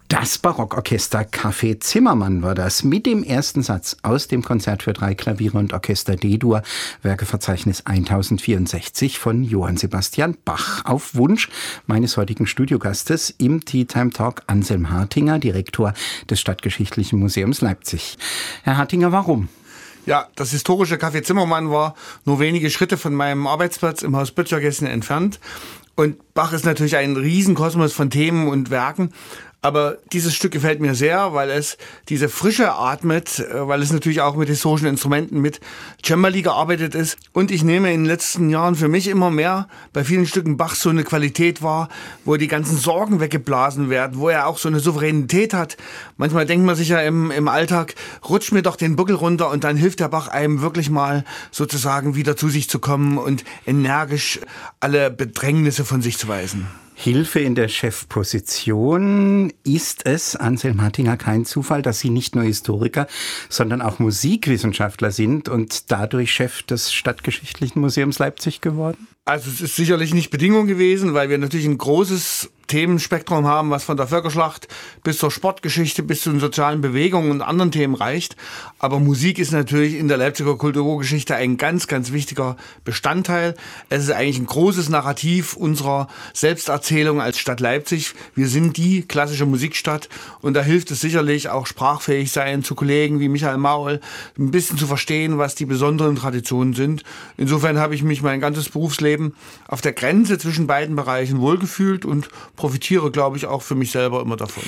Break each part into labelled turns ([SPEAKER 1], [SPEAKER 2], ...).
[SPEAKER 1] Das Barockorchester Café Zimmermann war das mit dem ersten Satz aus dem Konzert für 3 Klaviere und Orchester D-Dur, Werkeverzeichnis 1064 von Johann Sebastian Bach. Auf Wunsch meines heutigen Studiogastes im Tea Time Talk Anselm Hartinger, Direktor des Stadtgeschichtlichen Museums Leipzig. Herr Hartinger, warum?
[SPEAKER 2] Ja, das historische Café Zimmermann war nur wenige Schritte von meinem Arbeitsplatz im Haus Böttchergessen entfernt. Und Bach ist natürlich ein Riesenkosmos von Themen und Werken. Aber dieses Stück gefällt mir sehr, weil es diese Frische atmet, weil es natürlich auch mit historischen Instrumenten, mit Cembali gearbeitet ist. Und ich nehme in den letzten Jahren für mich immer mehr bei vielen Stücken Bachs so eine Qualität wahr, wo die ganzen Sorgen weggeblasen werden, wo er auch so eine Souveränität hat. Manchmal denkt man sich ja im Alltag, rutscht mir doch den Buckel runter, und dann hilft der Bach einem wirklich mal sozusagen wieder zu sich zu kommen und energisch alle Bedrängnisse von sich zu weisen.
[SPEAKER 1] Hilfe in der Chefposition. Ist es, Anselm Hartinger, kein Zufall, dass Sie nicht nur Historiker, sondern auch Musikwissenschaftler sind und dadurch Chef des Stadtgeschichtlichen Museums Leipzig geworden?
[SPEAKER 2] Also es ist sicherlich nicht Bedingung gewesen, weil wir natürlich ein großes Themenspektrum haben, was von der Völkerschlacht bis zur Sportgeschichte, bis zu den sozialen Bewegungen und anderen Themen reicht. Aber Musik ist natürlich in der Leipziger Kulturgeschichte ein ganz, ganz wichtiger Bestandteil. Es ist eigentlich ein großes Narrativ unserer Selbsterzählung als Stadt Leipzig. Wir sind die klassische Musikstadt, und da hilft es sicherlich auch, sprachfähig sein zu Kollegen wie Michael Maul, ein bisschen zu verstehen, was die besonderen Traditionen sind. Insofern habe ich mich mein ganzes Berufsleben auf der Grenze zwischen beiden Bereichen wohlgefühlt und profitiere, glaube ich, auch für mich selber immer davon.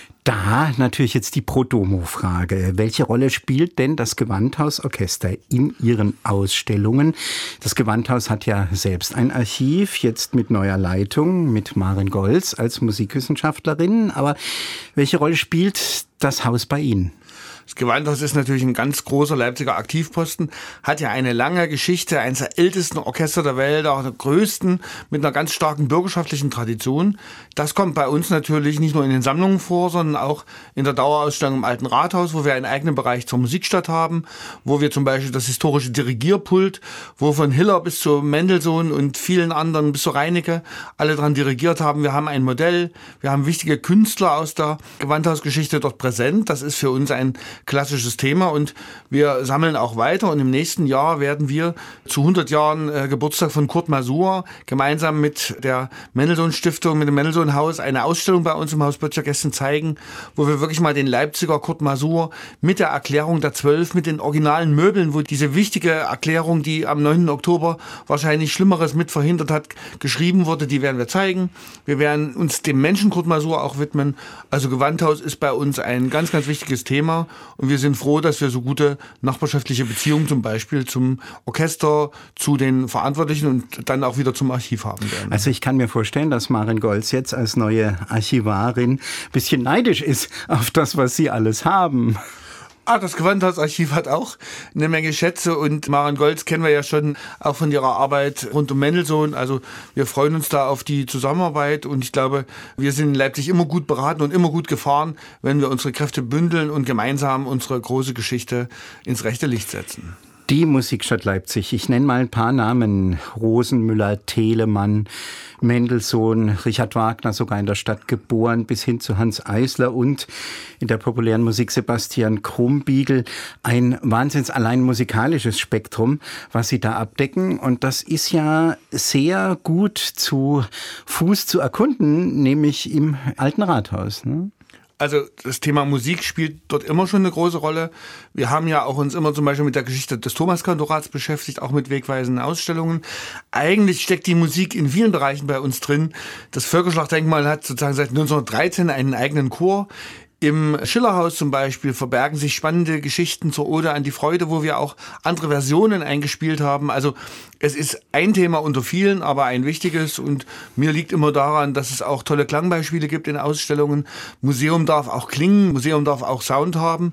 [SPEAKER 1] Da natürlich jetzt die Pro-Domo-Frage. Welche Rolle spielt denn das Gewandhausorchester in Ihren Ausstellungen? Das Gewandhaus hat ja selbst ein Archiv, jetzt mit neuer Leitung, mit Maren Golz als Musikwissenschaftlerin. Aber welche Rolle spielt das Haus bei Ihnen?
[SPEAKER 2] Das Gewandhaus ist natürlich ein ganz großer Leipziger Aktivposten, hat ja eine lange Geschichte, eines der ältesten Orchester der Welt, auch der größten, mit einer ganz starken bürgerschaftlichen Tradition. Das kommt bei uns natürlich nicht nur in den Sammlungen vor, sondern auch in der Dauerausstellung im Alten Rathaus, wo wir einen eigenen Bereich zur Musikstadt haben, wo wir zum Beispiel das historische Dirigierpult, wo von Hiller bis zu Mendelssohn und vielen anderen bis zu Reinecke alle dran dirigiert haben. Wir haben ein Modell, wir haben wichtige Künstler aus der Gewandhausgeschichte dort präsent. Das ist für uns ein klassisches Thema, und wir sammeln auch weiter, und im nächsten Jahr werden wir zu 100 Jahren Geburtstag von Kurt Masur gemeinsam mit der Mendelssohn Stiftung, mit dem Mendelssohn Haus eine Ausstellung bei uns im Haus Böttchergessen zeigen, wo wir wirklich mal den Leipziger Kurt Masur mit der Erklärung der 12, mit den originalen Möbeln, wo diese wichtige Erklärung, die am 9. Oktober wahrscheinlich Schlimmeres mit verhindert hat, geschrieben wurde, die werden wir zeigen. Wir werden uns dem Menschen Kurt Masur auch widmen. Also Gewandhaus ist bei uns ein ganz, ganz wichtiges Thema. Und wir sind froh, dass wir so gute nachbarschaftliche Beziehungen zum Beispiel zum Orchester, zu den Verantwortlichen und dann auch wieder zum Archiv haben werden.
[SPEAKER 1] Also ich kann mir vorstellen, dass Maren Golz jetzt als neue Archivarin ein bisschen neidisch ist auf das, was Sie alles haben.
[SPEAKER 2] Das Gewandhausarchiv hat auch eine Menge Schätze, und Maren Golz kennen wir ja schon auch von ihrer Arbeit rund um Mendelssohn. Also wir freuen uns da auf die Zusammenarbeit, und ich glaube, wir sind in Leipzig immer gut beraten und immer gut gefahren, wenn wir unsere Kräfte bündeln und gemeinsam unsere große Geschichte ins rechte Licht setzen.
[SPEAKER 1] Die Musikstadt Leipzig. Ich nenne mal ein paar Namen. Rosenmüller, Telemann, Mendelssohn, Richard Wagner, sogar in der Stadt geboren, bis hin zu Hans Eisler und in der populären Musik Sebastian Krumbiegel. Ein wahnsinns allein musikalisches Spektrum, was Sie da abdecken. Und das ist ja sehr gut zu Fuß zu erkunden, nämlich im Alten Rathaus, ne?
[SPEAKER 2] Also das Thema Musik spielt dort immer schon eine große Rolle. Wir haben ja auch uns immer zum Beispiel mit der Geschichte des Thomaskantorats beschäftigt, auch mit wegweisenden Ausstellungen. Eigentlich steckt die Musik in vielen Bereichen bei uns drin. Das Völkerschlachtdenkmal hat sozusagen seit 1913 einen eigenen Chor. Im Schillerhaus zum Beispiel verbergen sich spannende Geschichten zur Ode an die Freude, wo wir auch andere Versionen eingespielt haben. Also es ist ein Thema unter vielen, aber ein wichtiges, und mir liegt immer daran, dass es auch tolle Klangbeispiele gibt in Ausstellungen. Museum darf auch klingen, Museum darf auch Sound haben.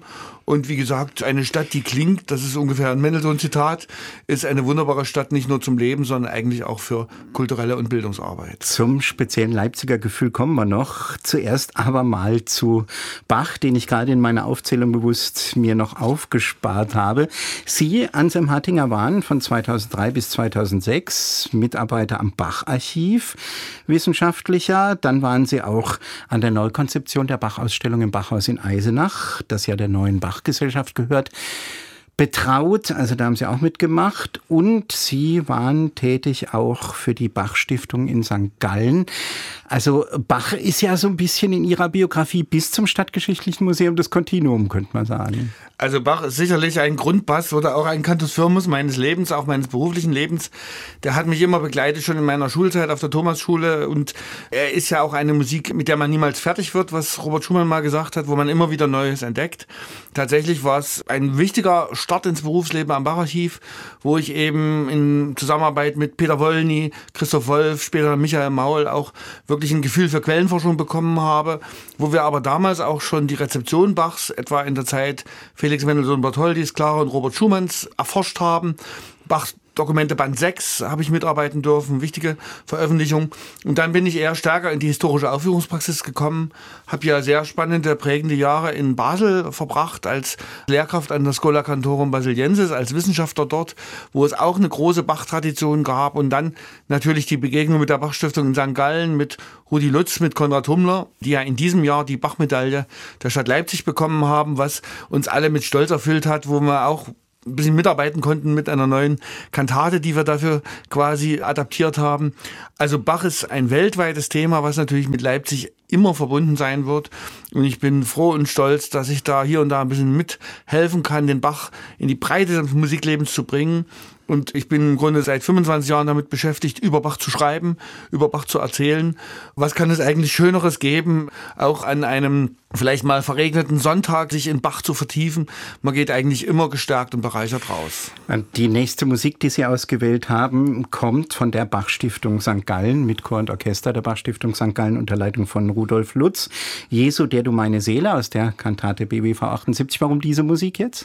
[SPEAKER 2] Und wie gesagt, eine Stadt, die klingt, das ist ungefähr ein Mendelssohn-Zitat, ist eine wunderbare Stadt, nicht nur zum Leben, sondern eigentlich auch für kulturelle und Bildungsarbeit.
[SPEAKER 1] Zum speziellen Leipziger Gefühl kommen wir noch. Zuerst aber mal zu Bach, den ich gerade in meiner Aufzählung bewusst mir noch aufgespart habe. Sie, Anselm Hattinger, waren von 2003 bis 2006 Mitarbeiter am Bach-Archiv, wissenschaftlicher. Dann waren Sie auch an der Neukonzeption der Bach-Ausstellung im Bachhaus in Eisenach, das ja der Neuen Bach-Gesellschaft gehört, betraut, also da haben Sie auch mitgemacht, und Sie waren tätig auch für die Bach-Stiftung in St. Gallen. Also Bach ist ja so ein bisschen in Ihrer Biografie bis zum Stadtgeschichtlichen Museum das Kontinuum, könnte man sagen.
[SPEAKER 2] Also Bach ist sicherlich ein Grundbass oder auch ein Cantus firmus meines Lebens, auch meines beruflichen Lebens. Der hat mich immer begleitet, schon in meiner Schulzeit auf der Thomasschule, und er ist ja auch eine Musik, mit der man niemals fertig wird, was Robert Schumann mal gesagt hat, wo man immer wieder Neues entdeckt. Tatsächlich war es ein wichtiger Start ins Berufsleben am Bacharchiv, wo ich eben in Zusammenarbeit mit Peter Wollny, Christoph Wolf, später Michael Maul auch wirklich ein Gefühl für Quellenforschung bekommen habe, wo wir aber damals auch schon die Rezeption Bachs, etwa in der Zeit Felix Mendelssohn Bartholdys, Clara und Robert Schumanns, erforscht haben. Bachs Dokumente Band 6 habe ich mitarbeiten dürfen, wichtige Veröffentlichung. Und dann bin ich eher stärker in die historische Aufführungspraxis gekommen, habe ja sehr spannende, prägende Jahre in Basel verbracht, als Lehrkraft an der Schola Cantorum Basiliensis, als Wissenschaftler dort, wo es auch eine große Bach-Tradition gab. Und dann natürlich die Begegnung mit der Bach-Stiftung in St. Gallen, mit Rudi Lutz, mit Konrad Hummler, die ja in diesem Jahr die Bach-Medaille der Stadt Leipzig bekommen haben, was uns alle mit Stolz erfüllt hat, wo wir auch ein bisschen mitarbeiten konnten mit einer neuen Kantate, die wir dafür quasi adaptiert haben. Also Bach ist ein weltweites Thema, was natürlich mit Leipzig immer verbunden sein wird. Und ich bin froh und stolz, dass ich da hier und da ein bisschen mithelfen kann, den Bach in die Breite des Musiklebens zu bringen. Und ich bin im Grunde seit 25 Jahren damit beschäftigt, über Bach zu schreiben, über Bach zu erzählen. Was kann es eigentlich Schöneres geben, auch an einem vielleicht mal verregneten Sonntag sich in Bach zu vertiefen? Man geht eigentlich immer gestärkt und bereichert raus.
[SPEAKER 1] Die nächste Musik, die Sie ausgewählt haben, kommt von der Bach-Stiftung St. Gallen mit Chor und Orchester der Bach-Stiftung St. Gallen unter Leitung von Rudolf Lutz. Jesu, der du meine Seele aus der Kantate BWV 78. Warum diese Musik jetzt?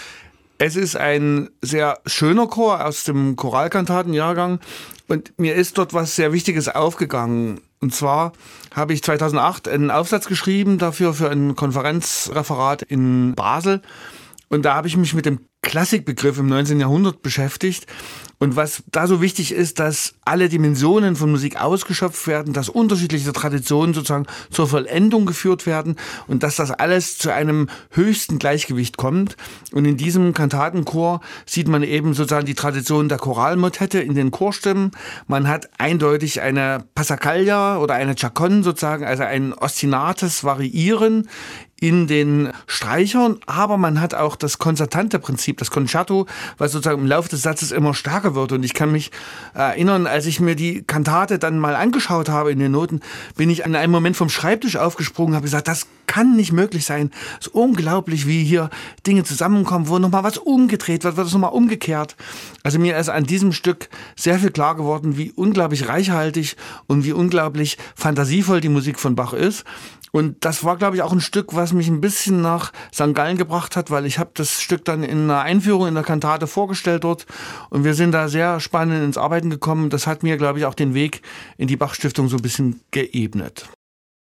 [SPEAKER 2] Es ist ein sehr schöner Chor aus dem Choralkantatenjahrgang, und mir ist dort was sehr Wichtiges aufgegangen. Und zwar habe ich 2008 einen Aufsatz geschrieben dafür für ein Konferenzreferat in Basel. Und da habe ich mich mit dem Klassikbegriff im 19. Jahrhundert beschäftigt. Und was da so wichtig ist, dass alle Dimensionen von Musik ausgeschöpft werden, dass unterschiedliche Traditionen sozusagen zur Vollendung geführt werden und dass das alles zu einem höchsten Gleichgewicht kommt. Und in diesem Kantatenchor sieht man eben sozusagen die Tradition der Choralmotette in den Chorstimmen. Man hat eindeutig eine Passacaglia oder eine Chaconne sozusagen, also ein ostinates Variieren in den Streichern, aber man hat auch das konzertante Prinzip, das Concerto, was sozusagen im Laufe des Satzes immer stärker wird. Und ich kann mich erinnern, als ich mir die Kantate dann mal angeschaut habe in den Noten, bin ich in einem Moment vom Schreibtisch aufgesprungen, habe gesagt, das kann nicht möglich sein. Es ist unglaublich, wie hier Dinge zusammenkommen, wo nochmal was umgedreht wird es nochmal umgekehrt. Also mir ist an diesem Stück sehr viel klar geworden, wie unglaublich reichhaltig und wie unglaublich fantasievoll die Musik von Bach ist. Und das war, glaube ich, auch ein Stück, was mich ein bisschen nach St. Gallen gebracht hat, weil ich habe das Stück dann in einer Einführung in der Kantate vorgestellt dort, und wir sind da sehr spannend ins Arbeiten gekommen. Das hat mir, glaube ich, auch den Weg in die Bach-Stiftung so ein bisschen geebnet.